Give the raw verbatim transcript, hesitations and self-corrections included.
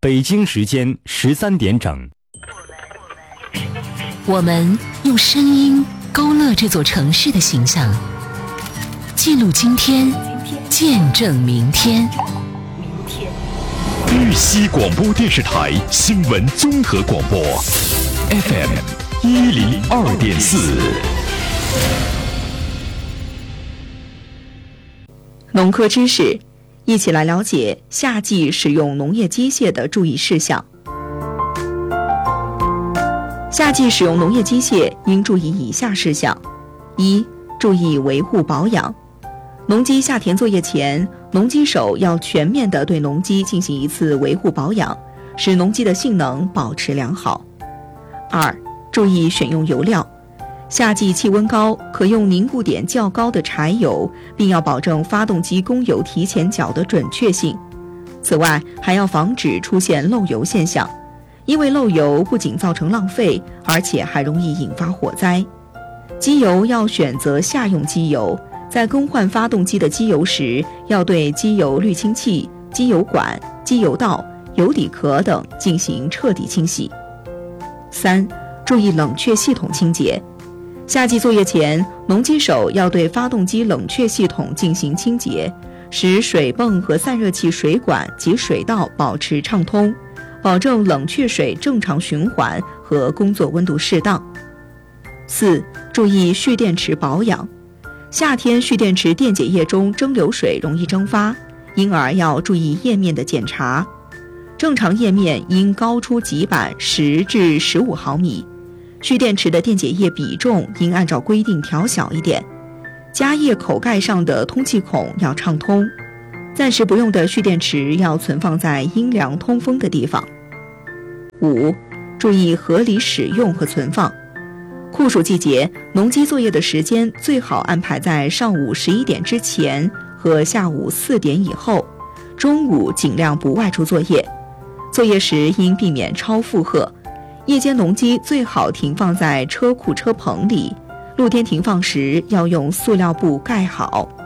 北京时间十三点整。 我们用声音勾勒这座城市的形象，记录今天，见证明天。 豫西广播电视台新闻综合广播 F M 一零二点四。 农科知识，一起来了解夏季使用农业机械的注意事项。夏季使用农业机械应注意以下事项：一、注意维护保养。农机下田作业前，农机手要全面地对农机进行一次维护保养，使农机的性能保持良好。二、注意选用油料。夏季气温高，可用凝固点较高的柴油，并要保证发动机供油提前角的准确性。此外，还要防止出现漏油现象，因为漏油不仅造成浪费，而且还容易引发火灾。机油要选择夏用机油，在更换发动机的机油时，要对机油滤清器、机油管、机油道、油底壳等进行彻底清洗。三、注意冷却系统清洁。夏季作业前，农机手要对发动机冷却系统进行清洁，使水泵和散热器水管及水道保持畅通，保证冷却水正常循环和工作温度适当。四、注意蓄电池保养。夏天蓄电池电解液中蒸馏水容易蒸发，因而要注意液面的检查。正常液面应高出极板十至十五毫米，蓄电池的电解液比重应按照规定调小一点。加液口盖上的通气孔要畅通。暂时不用的蓄电池要存放在阴凉通风的地方。五、注意合理使用和存放。酷暑季节，农机作业的时间最好安排在上午十一点之前和下午四点以后，中午尽量不外出作业。作业时应避免超负荷，夜间农机最好停放在车库车棚里，露天停放时要用塑料布盖好。